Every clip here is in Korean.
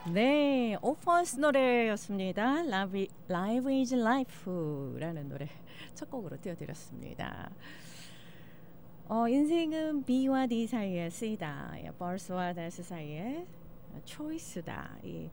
네, 오퍼스 노래였습니다. Live is Life라는 노래 첫 곡으로 띄워드렸습니다. 인생은 B와 D 사이에 C다. Birth와 Death 사이에 초이스다. 이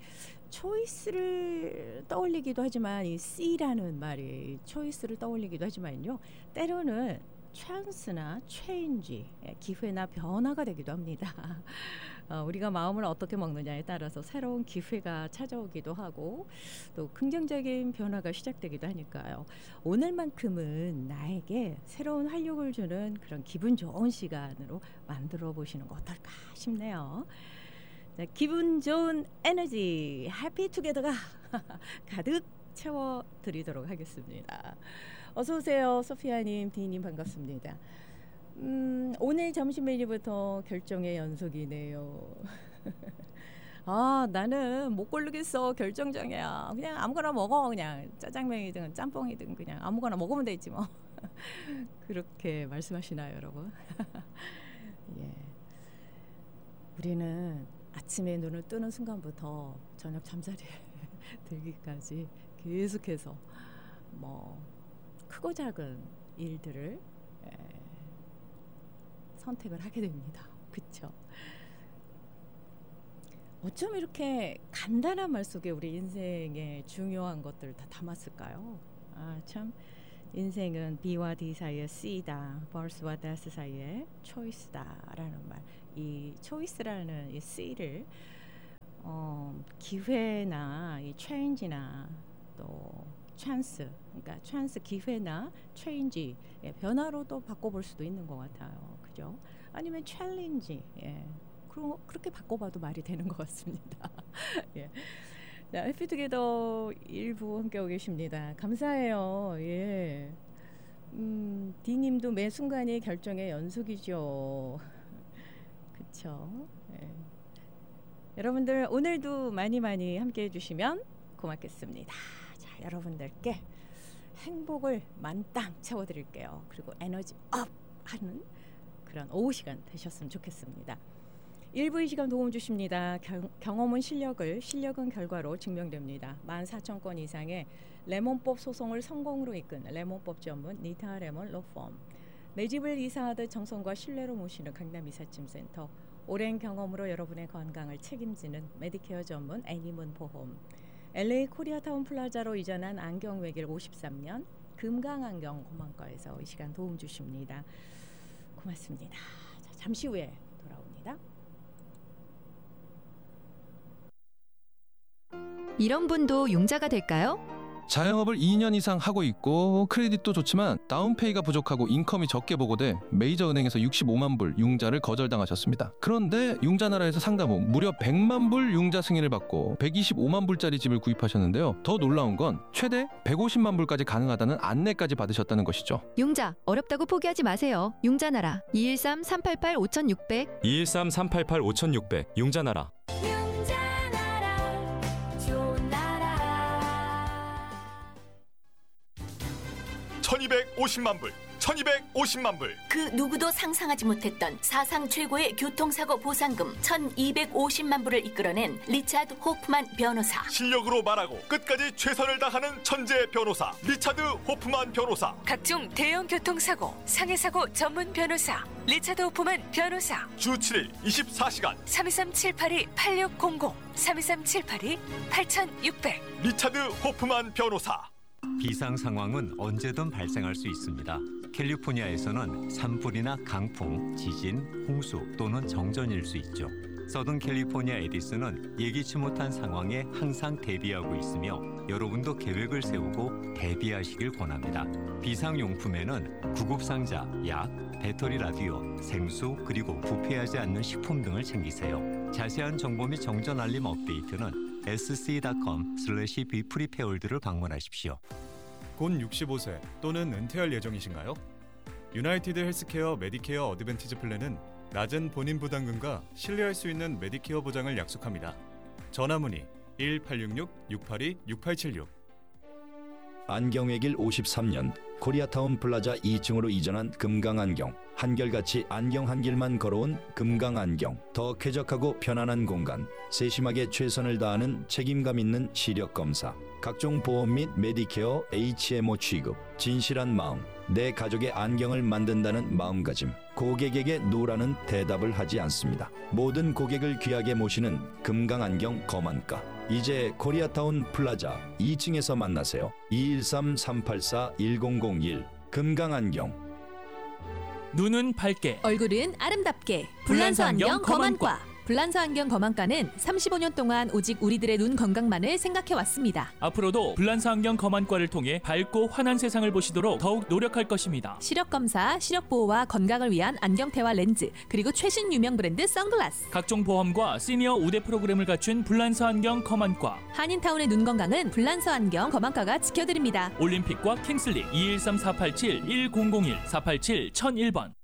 초이스를 떠올리기도 하지만 이 C라는 말이 초이스를 떠올리기도 하지만요. 때로는 찬스나 체인지, 기회나 변화가 되기도 합니다. 우리가 마음을 어떻게 먹느냐에 따라서 새로운 기회가 찾아오기도 하고 또 긍정적인 변화가 시작되기도 하니까요. 오늘만큼은 나에게 새로운 활력을 주는 그런 기분 좋은 시간으로 만들어 보시는 거 어떨까 싶네요. 자, 기분 좋은 에너지 해피 투게더가 가득 채워드리도록 하겠습니다. 어서 오세요. 소피아님, 디님 반갑습니다. 오늘 점심 메뉴부터 결정의 연속이네요. 나는 못 고르겠어. 결정장애야. 그냥 아무거나 먹어. 그냥 짜장면이든 짬뽕이든 그냥 아무거나 먹으면 되지 뭐. 그렇게 말씀하시나요, 여러분? 예. 우리는 아침에 눈을 뜨는 순간부터 저녁 잠자리에 들기까지 계속해서 뭐 크고 작은 일들을 선택을 하게 됩니다. 그렇죠? 어쩜 이렇게 간단한 말 속에 우리 인생의 중요한 것들을 다 담았을까요? 참 인생은 B와 D 사이에 C다. Birth와 Death 사이에 초이스다라는 말. 이 초이스라는 이 C를 기회나 이 체인지나 또 찬스, 그러니까 찬스 기회나 체인지, 변화로 또 바꿔볼 수도 있는 것 같아요. 그죠? 아니면 챌린지, 그렇게 바꿔봐도 말이 되는 것 같습니다. 예. 자, 해피투게더 일부 함께하고 계십니다. 감사해요. 예. D님도 매 순간이 결정의 연속이죠. 그쵸? 예. 여러분들 오늘도 많이 함께해 주시면 고맙겠습니다. 자, 여러분들께 행복을 만땅 채워드릴게요. 그리고 에너지 업 하는 그런 오후 시간 되셨으면 좋겠습니다. 일부 이 시간 도움 주십니다. 경험은 실력은 결과로 증명됩니다. 14,000건 이상의 레몬법 소송을 성공으로 이끈 레몬법 전문 니타 레몬 로펌. 내 집을 이사하듯 정성과 신뢰로 모시는 강남 이삿짐센터. 오랜 경험으로 여러분의 건강을 책임지는 메디케어 전문 애니문 보험. LA 코리아타운 플라자로 이전한 안경 외길 53년 금강안경 고만과에서 이 시간 도움 주십니다. 고맙습니다. 자, 잠시 후에 돌아옵니다. 이런 분도 융자가 될까요? 자영업을 2년 이상 하고 있고 크레딧도 좋지만 다운페이가 부족하고 인컴이 적게 보고돼 메이저 은행에서 65만 불 융자를 거절당하셨습니다. 그런데 융자나라에서 상담 후 무려 100만 불 융자 승인을 받고 125만 불짜리 집을 구입하셨는데요. 더 놀라운 건 최대 150만 불까지 가능하다는 안내까지 받으셨다는 것이죠. 융자 어렵다고 포기하지 마세요. 융자나라 213-388-5600 213-388-5600 융자나라. 1250만 불, 1250만 불. 그 누구도 상상하지 못했던 사상 최고의 교통사고 보상금 1250만 불을 이끌어낸 리차드 호프만 변호사. 실력으로 말하고 끝까지 최선을 다하는 천재 변호사 리차드 호프만 변호사. 각종 대형 교통사고, 상해사고 전문 변호사 리차드 호프만 변호사. 주 7일 24시간 323-782-8600 323-782-8600 리차드 호프만 변호사. 비상 상황은 언제든 발생할 수 있습니다. 캘리포니아에서는 산불이나 강풍, 지진, 홍수 또는 정전일 수 있죠. 서든 캘리포니아 에디슨은 예기치 못한 상황에 항상 대비하고 있으며 여러분도 계획을 세우고 대비하시길 권합니다. 비상용품에는 구급상자, 약, 배터리 라디오, 생수 그리고 부패하지 않는 식품 등을 챙기세요. 자세한 정보 및 정전 알림 업데이트는 sc.com/beprepared를 방문하십시오. 곧 65세 또는 은퇴할 예정이신가요? 유나이티드 헬스케어 메디케어 어드밴티지 플랜은 낮은 본인 부담금과 신뢰할 수 있는 메디케어 보장을 약속합니다. 전화 문의 1866-682-6876 안경외길 53년 코리아타운 플라자 2층으로 이전한 금강안경. 한결같이 안경 한 길만 걸어온 금강안경. 더 쾌적하고 편안한 공간. 세심하게 최선을 다하는 책임감 있는 시력검사. 각종 보험 및 메디케어 HMO 취급. 진실한 마음. 내 가족의 안경을 만든다는 마음가짐. 고객에게 노라는 대답을 하지 않습니다. 모든 고객을 귀하게 모시는 금강안경 거만가. 이제 코리아타운 플라자 2층에서 만나세요. 213-384-1001 금강안경. 눈은 밝게, 얼굴은 아름답게. 불란서 안경 거만과. 불란서 안경 거만과는 35년 동안 오직 우리들의 눈 건강만을 생각해왔습니다. 앞으로도 불란서 안경 거만과를 통해 밝고 환한 세상을 보시도록 더욱 노력할 것입니다. 시력검사, 시력보호와 건강을 위한 안경테와 렌즈, 그리고 최신 유명 브랜드 선글라스. 각종 보험과 시니어 우대 프로그램을 갖춘 불란서 안경 거만과. 한인타운의 눈 건강은 불란서 안경 거만과가 지켜드립니다. 올림픽과 킹슬리 213-487-1001 487-1001번.